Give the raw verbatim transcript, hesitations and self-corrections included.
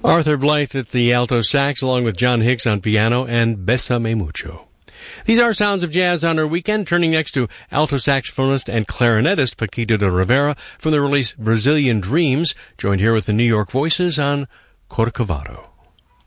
Arthur Blythe at the alto sax, along with John Hicks on piano, and Bésame Mucho. These are Sounds of Jazz on our weekend, turning next to alto saxophonist and clarinetist Paquito de Rivera from the release Brazilian Dreams, joined here with the New York Voices on Corcovado.